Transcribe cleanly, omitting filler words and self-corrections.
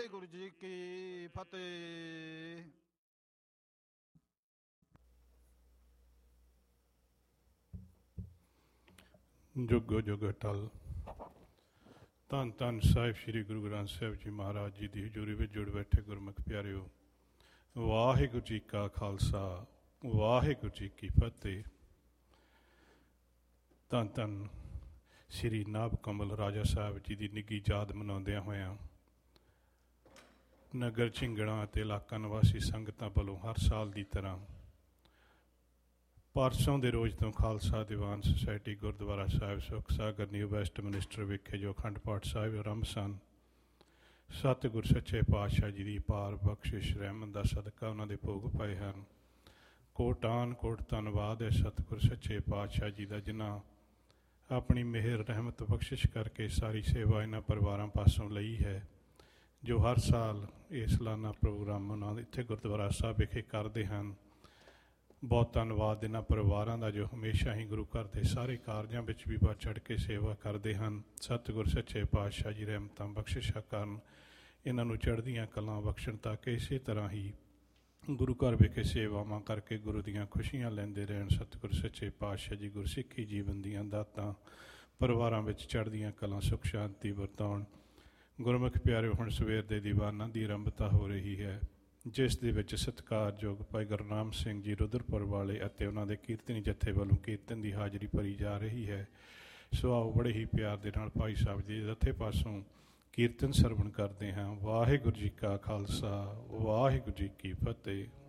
ਵਾਹਿਗੁਰੂ ਜੀ ਕੀ ਫਤਿਹ। ਜੁਗੋ ਜੁਗ ਅਟਲ। ਧੰਨ ਧੰਨ ਸਾਹਿਬ ਸ੍ਰੀ ਗੁਰੂ ਗ੍ਰੰਥ ਸਾਹਿਬ ਜੀ ਮਹਾਰਾਜ ਜੀ ਦੀ ਹਜ਼ੂਰੀ ਵਿੱਚ ਜੁੜ ਬੈਠੇ ਗੁਰਮੁਖ ਪਿਆਰਿਓ, ਵਾਹਿਗੁਰੂ ਜੀ ਕਾ ਖਾਲਸਾ ਵਾਹਿਗੁਰੂ ਜੀ ਕੀ ਫਤਿਹ। ਧੰਨ ਧੰਨ ਸ੍ਰੀ ਨਾਭ ਕਮਲ ਰਾਜਾ ਸਾਹਿਬ ਜੀ ਦੀ ਨਿੱਘੀ ਯਾਦ ਮਨਾਉਂਦਿਆਂ ਹੋਇਆਂ ਨਗਰ ਝਿੰਗੜਾਂ ਅਤੇ ਇਲਾਕਾ ਨਿਵਾਸੀ ਸੰਗਤਾਂ ਵੱਲੋਂ ਹਰ ਸਾਲ ਦੀ ਤਰ੍ਹਾਂ ਪਰਸੋਂ ਦੇ ਰੋਜ਼ ਤੋਂ ਖਾਲਸਾ ਦੀਵਾਨ ਸੁਸਾਇਟੀ ਗੁਰਦੁਆਰਾ ਸਾਹਿਬ ਸੁਖ ਸਾਗਰ ਨਿਊ ਵੈਸਟ ਮਿਨਿਸਟਰ ਵਿਖੇ ਜੋ ਅਖੰਡ ਪਾਠ ਸਾਹਿਬ ਆਰੰਭ ਸਨ, ਸਤਿਗੁਰ ਸੱਚੇ ਪਾਤਸ਼ਾਹ ਜੀ ਦੀ ਪਾਰ ਬਖਸ਼ਿਸ਼ ਰਹਿਮਤ ਦਾ ਸਦਕਾ ਉਹਨਾਂ ਦੇ ਭੋਗ ਪਏ ਹਨ। ਕੋਟਾਨ ਕੋਟ ਧੰਨਵਾਦ ਹੈ ਸਤਿਗੁਰ ਸੱਚੇ ਪਾਤਸ਼ਾਹ ਜੀ ਦਾ, ਜਿਨ੍ਹਾਂ ਆਪਣੀ ਮਿਹਰ ਰਹਿਮਤ ਬਖਸ਼ਿਸ਼ ਕਰਕੇ ਸਾਰੀ ਸੇਵਾ ਇਹਨਾਂ ਪਰਿਵਾਰਾਂ ਪਾਸੋਂ ਲਈ ਹੈ, ਜੋ ਹਰ ਸਾਲ ਇਹ ਸਾਲਾਨਾ ਪ੍ਰੋਗਰਾਮ ਉਹਨਾਂ ਦੇ ਇੱਥੇ ਗੁਰਦੁਆਰਾ ਸਾਹਿਬ ਵਿਖੇ ਕਰਦੇ ਹਨ। ਬਹੁਤ ਧੰਨਵਾਦ ਇਹਨਾਂ ਪਰਿਵਾਰਾਂ ਦਾ, ਜੋ ਹਮੇਸ਼ਾ ਹੀ ਗੁਰੂ ਘਰ ਦੇ ਸਾਰੇ ਕਾਰਜਾਂ ਵਿੱਚ ਵੀ ਵੱਧ ਚੜ੍ਹ ਕੇ ਸੇਵਾ ਕਰਦੇ ਹਨ। ਸਤਿਗੁਰ ਸੱਚੇ ਪਾਤਸ਼ਾਹ ਜੀ ਰਹਿਮਤਾਂ ਬਖਸ਼ਿਸ਼ਾਂ ਕਰਨ, ਇਹਨਾਂ ਨੂੰ ਚੜ੍ਹਦੀਆਂ ਕਲਾਂ ਬਖਸ਼ਣ, ਤਾਂ ਕਿ ਇਸੇ ਤਰ੍ਹਾਂ ਹੀ ਗੁਰੂ ਘਰ ਵਿਖੇ ਸੇਵਾਵਾਂ ਕਰਕੇ ਗੁਰੂ ਦੀਆਂ ਖੁਸ਼ੀਆਂ ਲੈਂਦੇ ਰਹਿਣ। ਸਤਿਗੁਰ ਸੱਚੇ ਪਾਤਸ਼ਾਹ ਜੀ ਗੁਰਸਿੱਖੀ ਜੀਵਨ ਦੀਆਂ ਦਾਤਾਂ ਪਰਿਵਾਰਾਂ ਵਿੱਚ ਚੜ੍ਹਦੀਆਂ ਕਲਾਂ ਸੁੱਖ ਸ਼ਾਂਤੀ ਵਰਤਾਉਣ। ਗੁਰਮੁਖ ਪਿਆਰਿਓ, ਹੁਣ ਸਵੇਰ ਦੇ ਦੀਵਾਨਾਂ ਦੀ ਆਰੰਭਤਾ ਹੋ ਰਹੀ ਹੈ, ਜਿਸ ਦੇ ਵਿੱਚ ਸਤਿਕਾਰਯੋਗ ਭਾਈ ਗੁਰਨਾਮ ਸਿੰਘ ਜੀ ਰੁਦਰਪੁਰ ਵਾਲੇ ਅਤੇ ਉਹਨਾਂ ਦੇ ਕੀਰਤਨੀ ਜਥੇ ਵੱਲੋਂ ਕੀਰਤਨ ਦੀ ਹਾਜ਼ਰੀ ਭਰੀ ਜਾ ਰਹੀ ਹੈ। ਸੋ ਆਓ ਬੜੇ ਹੀ ਪਿਆਰ ਦੇ ਨਾਲ ਭਾਈ ਸਾਹਿਬ ਜੀ ਜਥੇ ਪਾਸੋਂ ਕੀਰਤਨ ਸਰਵਣ ਕਰਦੇ ਹਾਂ। ਵਾਹਿਗੁਰੂ ਜੀ ਕਾ ਖਾਲਸਾ ਵਾਹਿਗੁਰੂ ਜੀ ਕੀ ਫਤਿਹ।